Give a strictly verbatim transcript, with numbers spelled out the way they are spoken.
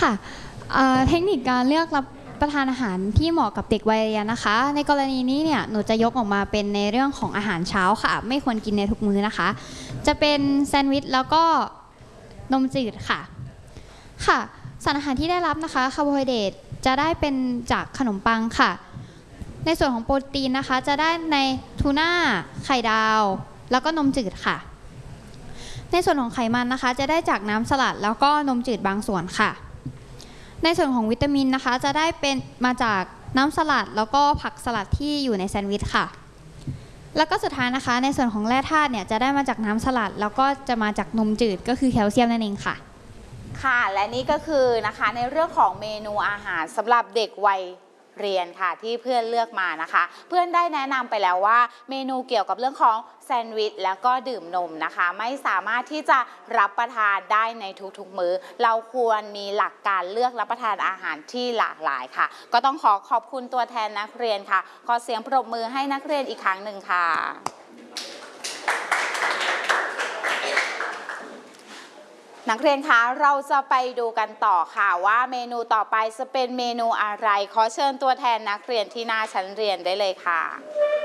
ค่ะเทคนิคการเลือกรับประทานอาหารที่เหมาะกับเด็กวัยเรียนนะคะในกรณีนี้เนี่ยหนูจะยกออกมาเป็นในเรื่องของอาหารเช้าค่ะไม่ควรกินในทุกมื้อนะคะจะเป็นแซนด์วิชแล้วก็นมจืดค่ะค่ะสารอาหารที่ได้รับนะคะคาร์โบไฮเดรตจะได้เป็นจากขนมปังค่ะในส่วนของโปรตีนนะคะจะได้ในทูน่าไข่ดาวแล้วก็นมจืดค่ะในส่วนของไขมันนะคะจะได้จากน้ำสลัดแล้วก็นมจืดบางส่วนค่ะในส่วนของวิตามินนะคะจะได้เป็นมาจากน้ำสลัดแล้วก็ผักสลัดที่อยู่ในแซนด์วิชค่ะแล้วก็สุดท้ายนะคะในส่วนของแร่ธาตุเนี่ยจะได้มาจากน้ำสลัดแล้วก็จะมาจากนมจืดก็คือแคลเซียมนั่นเองค่ะค่ะและนี่ก็คือนะคะในเรื่องของเมนูอาหารสำหรับเด็กวัยเรียนค่ะที่เพื่อนเลือกมานะคะเพื่อนได้แนะนำไปแล้วว่าเมนูเกี่ยวกับเรื่องของแซนด์วิชแล้วก็ดื่มนมนะคะไม่สามารถที่จะรับประทานได้ในทุกๆมื้อเราควรมีหลักการเลือกรับประทานอาหารที่หลากหลายค่ะก็ต้องขอขอบคุณตัวแทนนักเรียนค่ะขอเสียงปรบมือให้นักเรียนอีกครั้งหนึ่งค่ะนักเรียนคะเราจะไปดูกันต่อค่ะว่าเมนูต่อไปจะเป็นเมนูอะไรขอเชิญตัวแทนนักเรียนที่หน้าชั้นเรียนได้เลยค่ะ